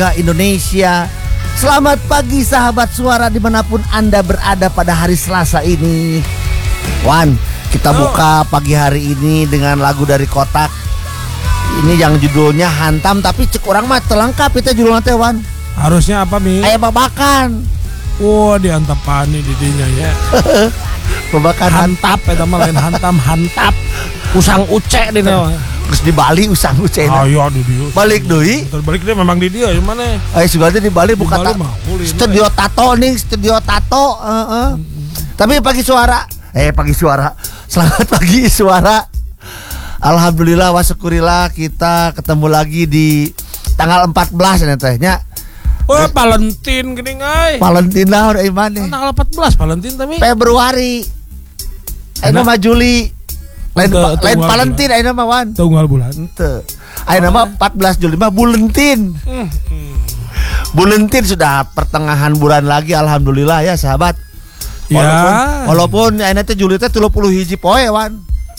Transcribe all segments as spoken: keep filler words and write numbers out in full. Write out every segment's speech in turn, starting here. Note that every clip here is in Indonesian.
Indonesia. Selamat pagi sahabat suara dimanapun Anda berada pada hari Selasa ini. Wan, kita buka pagi hari ini dengan lagu dari Kotak. Ini yang judulnya Hantam, tapi cek orang mah telengkap itu judulnya teh, Wan. Harusnya apa, Mi? Ayam babakan. Wah, diantapani didinya ya. Babakan hantap eta mah lain hantam, hantap. Usang ucek di naon. Terus di Bali usang ucek. Oh iya di dieu. Balik deui. Balik dia memang di dia di mana? Eh sudah di Bali buka ta- studio tato nih, studio tato, heeh. Uh, uh. Tapi pagi suara, eh pagi suara. Selamat pagi suara. Alhamdulillah wa syukurillah kita ketemu lagi di tanggal empat belas nya teh nya. Oh, Valentine geuning euy. Valentine naon euy maneh? Tanggal empat belas Valentine tapi Februari. Ayeuna mah Juli. Lain pa, lain Valentine ayeuna mah Wan. Tunggal bulan. Teu. Ayeuna mah empat belas Juli mah Bulentin. Hmm. Bulentin sudah pertengahan bulan lagi alhamdulillah ya sahabat. Walaupun ya. Walaupun ayeuna teh Juli teh tilu puluh hiji poe Wan.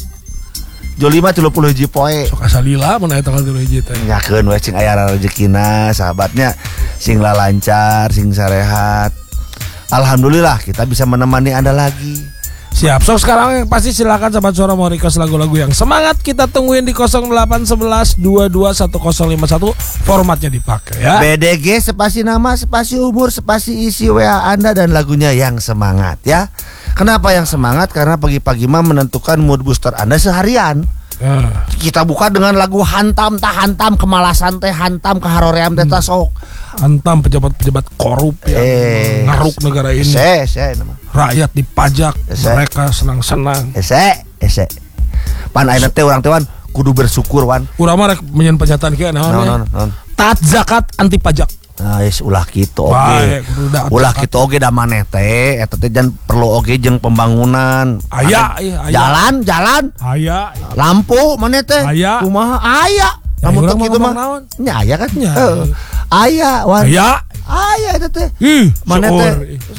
Juli mah tilu puluh hiji poe. Sok asalila mun aya tanggal tilu hiji teh. Nyakeun we cing aya rezekina sahabatnya sing lancar, sing sarehat. Alhamdulillah kita bisa menemani Anda lagi. Siap, so sekarang pasti silakan sahabat suara mau request lagu-lagu yang semangat. Kita tungguin di nol delapan satu satu dua dua satu nol lima satu. Formatnya dipakai ya. B D G spasi nama, spasi umur, spasi isi W A Anda dan lagunya yang semangat ya. Kenapa yang semangat? Karena pagi-pagi mah menentukan mood booster Anda seharian. Uh. Kita buka dengan lagu hantam tah hantam, kemalasan teh hantam, keharoream teh sok. Hantam pejabat-pejabat korup yang eh, ngaruk negara ini. Ese, ese nama. Rakyat dipajak, ese. Mereka senang-senang. Ese, ese. Pan ayeuna teh urang teh Wan kudu bersyukur Wan. Urang mah rek menyen pernyataan kieu naon. Taat zakat anti pajak. Nah, yes, ulah kitu oge. Ulah kitu oge da maneh teh eta teh jan perlu oge jeung pembangunan. Aya, jalan, jalan. Aya. Lampu maneh teh. Kumaha? Aya. Lamun teu kitu mah nya aya kan? Heeh. Aya, Wan. Aya. Aya eta teh. Maneh teh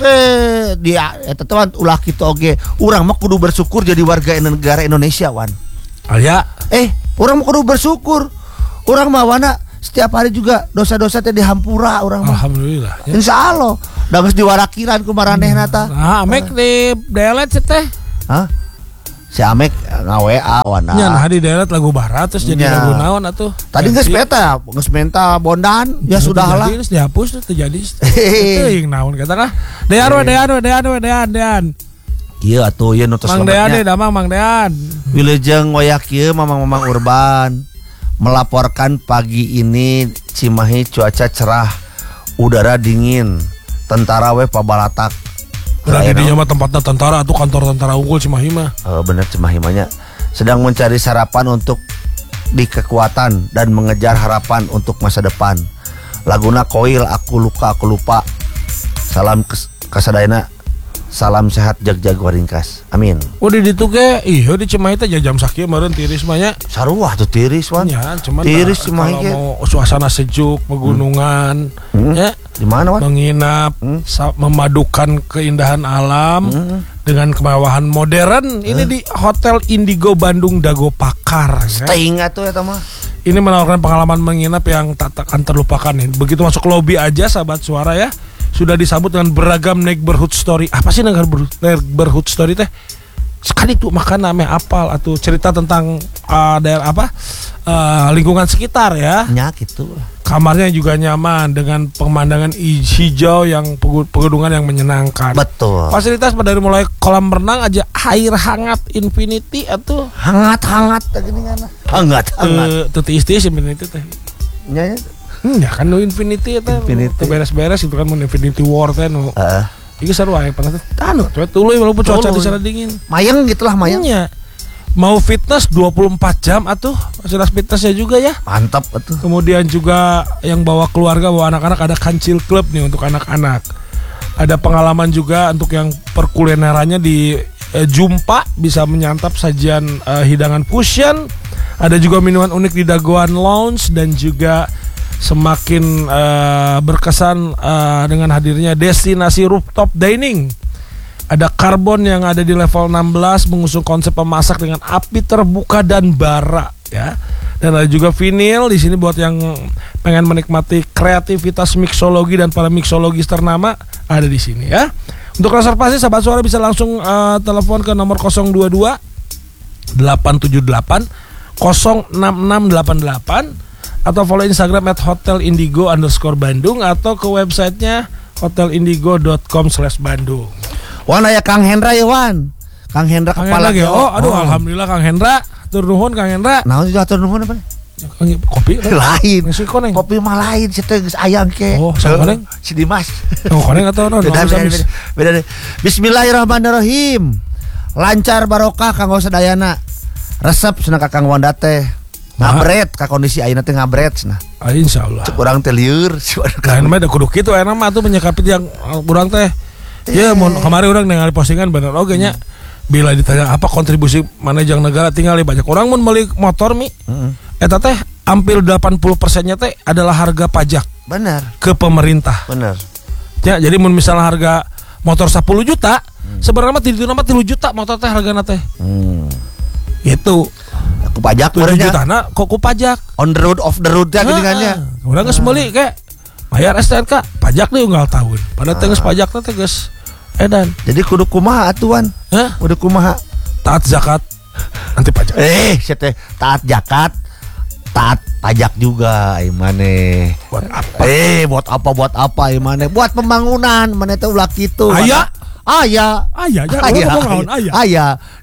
dia eta teh ulah kitu oge. Urang mah kudu bersyukur jadi warga negara Indonesia, Wan. Aya. Eh, urang mah kudu bersyukur. Urang mah wana setiap hari juga dosa-dosa teh dihampura urang mah. Alhamdulillah. Ya. Insyaallah. Da geus diwarakiran ku maranehna tah. Ah, Amek di delete teh. Hah? Si Amek ngawe A wana. Nya nah di delete lagu barat terus jadi ya. Lagu naon atuh. Tadi geus beta, geus menta bondan, ya sudahlah. Geus dihapus teh terjadi. Teuing naon kata kah? Dean we dean we dean we dean dean. Ieu atuh ieu nu tos Mang Dean deui damang Mang Dean. Wilujeng wayak ieu mamang-mamang urban. Melaporkan pagi ini Cimahi cuaca cerah, udara dingin, tentara we pabalatak. Berarti di mah tempatnya tentara atau kantor tentara unggul Cimahi mah. Oh, bener Cimahi mah sedang mencari sarapan untuk di kekuatan dan mengejar harapan untuk masa depan. Laguna Koil aku luka aku lupa. Salam kasadayana. Salam sehat jag-jag waringkas. Amin. Udah ditu ge, iya di Cimahi teh jam sakieu meureun tiris mah nya. Saruah tuh tiris Wan. Ya, cuman tiris Cimahi ge. Kalau mau suasana sejuk, pegunungan, hmm. ya. Di mana Wan? Menginap, hmm. memadukan keindahan alam hmm. dengan kemewahan modern. Hmm. Ini di Hotel Indigo Bandung Dago Pakar. Staying atuh eta mah. Ini menawarkan pengalaman menginap yang tak akan terlupakan nih. Begitu masuk lobi aja sahabat suara ya. Sudah disambut dengan beragam neighborhood story. Apa sih neighborhood story teh? Sekali tuh makan namanya apal atau cerita tentang uh, daerah apa uh, lingkungan sekitar ya. Ya gitu. Kamarnya juga nyaman dengan pemandangan hijau yang pegunungan yang menyenangkan. Betul. Fasilitas dari mulai kolam renang aja air hangat infinity atau hangat-hangat gini kan. Hangat hangat. Tuh istis infinity teh. Ya, ya. Hmm, ya kan no infinity eta beres-beres itu kan mun infinity war teh no. Heeh. Iki seru aya pernah teh. Anu, coba tuluy walaupun cuaca di sana dingin. Mayang gitulah mayang. Ya. Mau fitness dua puluh empat jam atuh, fasilitas fitnessnya juga ya. Mantap atuh. Kemudian juga yang bawa keluarga, bawa anak-anak ada kancil club nih untuk anak-anak. Ada pengalaman juga untuk yang perkulinerannya di eh, Jumpa bisa menyantap sajian eh, hidangan fusion. Ada juga minuman unik di Dagoan Lounge dan juga semakin uh, berkesan uh, dengan hadirnya destinasi rooftop dining. Ada Karbon yang ada di level enam belas mengusung konsep memasak dengan api terbuka dan bara ya. Dan ada juga vinil di sini buat yang pengen menikmati kreativitas mixologi dan para mixologis ternama ada di sini ya. Untuk reservasi sahabat suara bisa langsung uh, telepon ke nomor nol dua dua delapan tujuh delapan nol enam enam delapan delapan atau follow Instagram at hotel indigo underscore Bandung atau ke websitenya hotelindigo dot com slash Bandung. Wan aya Kang Hendra ya Wan. Kang Hendra Kang kepala. Hendra, oh, aduh oh. Alhamdulillah Kang Hendra. Tur nuhun Kang Hendra. Naon juga tur nuhun apa? Kopi lain. Nasi koneng. Kopi mah lain, situ geus aya engke. Oh, sama koneng. Si Dimas. Oh, koneng atau non? Beda, beda, beda, beda, beda. Bismillahirrahmanirrahim. Lancar barokah kanggo sadayana. Resep cenah Kakang Wanda teh. Ngabret ka kondisi ayeuna teh ngabret cenah. Ah, insyaallah. Cek urang teh lieur. Lain mah da kudu kitu aya mah tuh menyikapi yang urang teh. Ya, mun kemarin urang ningali postingan bener oge nya. Bila ditanya apa kontribusi manajer negara tinggal di banyak orang mun meuli motor mi. Heeh. Eta teh hampir delapan puluh persennya teh adalah harga pajak. Benar. Ke pemerintah. Benar. Ya, jadi mun misalnya harga motor sepuluh juta, hmm. sebenarnya mah tilu nama tilu juta motor teh hargana teh. Hmm. Itu ku pajak tujuh juta na kok ku pajak. On the road off the road ya geuningannya. Urang geus meuli ke bayar S T N K, pajak deui unggal tahun. Padahal teh geus pajak teh geus edan. Jadi kudu kumaha atuan? Hah? Kudu kumaha? Taat zakat, nanti pajak. Eh, sia teh taat zakat, taat pajak juga ai maneh. Buat apa? Eh, buat apa buat apa ai maneh? Buat pembangunan, maneh teh ulah kitu. Aya? Aya. Aya, aya. Aya.